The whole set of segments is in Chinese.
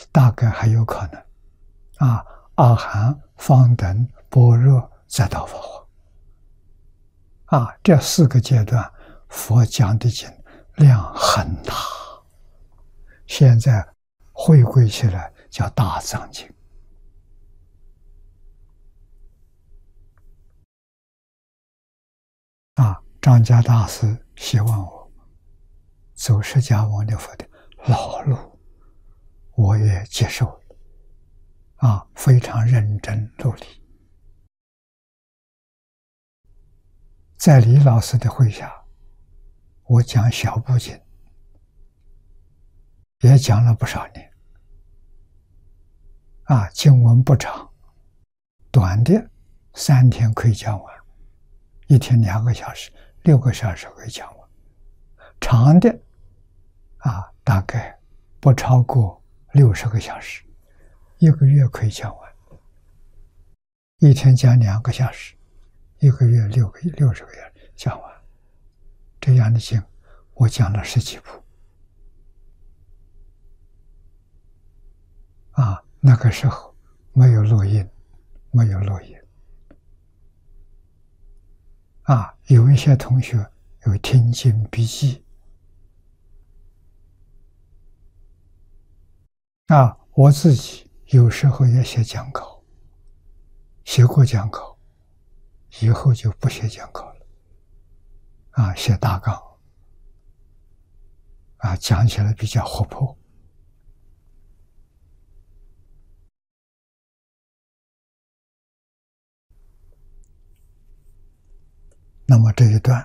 大概还有可能。阿含、方等、般若再到法华。这4个阶段，佛讲的经量很大。现在回归起来叫大藏经。张家大师希望我走释迦牟尼佛的老路，我也接受了，非常认真努力。在李老师的会下，我讲小部经，也讲了不少年。经文不长，短的3天可以讲完，1天2个小时，6个小时可以讲完。长的大概不超过60个小时，1个月可以讲完。1天讲2个小时，1个月60个小时讲完。这样的经我讲了10几部。那个时候没有录音，有一些同学有听经笔记。我自己有时候也写讲稿，写过讲稿，以后就不写讲稿了，写大纲，讲起来比较活泼。那么这一段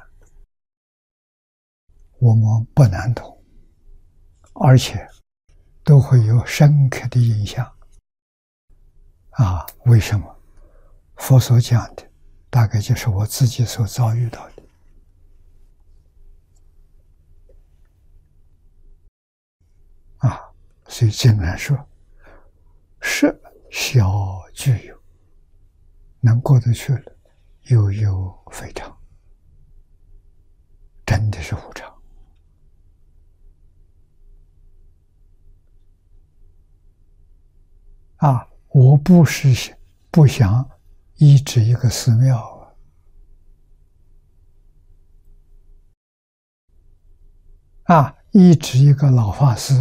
我们不难懂，而且都会有深刻的印象。为什么？佛所讲的大概就是我自己所遭遇到的。所以经常说，是小具有，能过得去了，悠悠非常，真的是无常。我不是不想医治一个寺庙，医治一个老法师。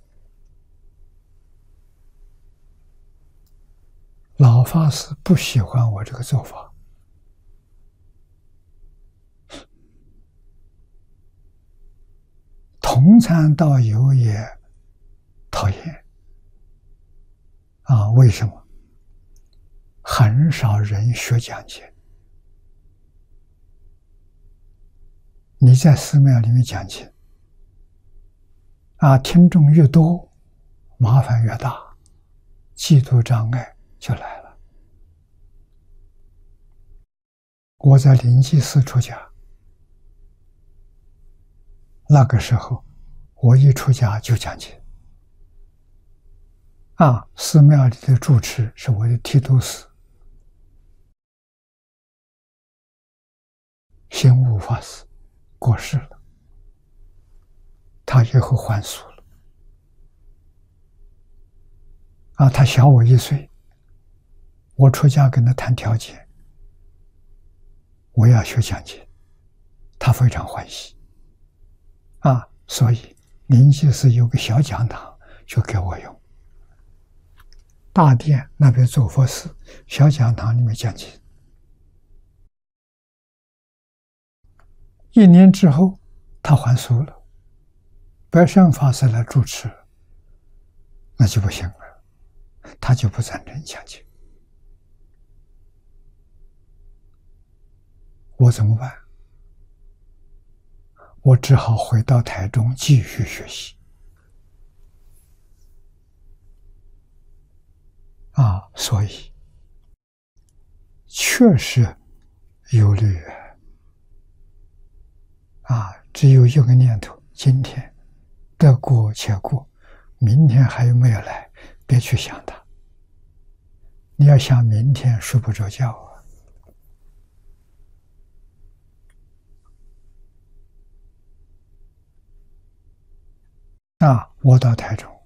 老法师不喜欢我这个做法，同参道友也讨厌。为什么？很少人学讲解。你在寺庙里面讲经，听众越多，麻烦越大，嫉妒障碍就来了。我在灵济寺出家，那个时候我一出家就讲经。寺庙里的住持是我的剃度司心悟法师，过世了，他以后还俗了。他小我1岁，我出家跟他谈条件，我要学讲解，他非常欢喜。所以灵济寺有个小讲堂，就给我用。大殿那边做佛事，小讲堂里面讲经。1年之后，他还俗了，白胜法师来主持，那就不行了，他就不赞成讲经。我怎么办？我只好回到台中继续学习。所以确实忧虑只有一个念头：今天得过且过，明天还有没有来？别去想它。你要想明天，睡不着觉我到台中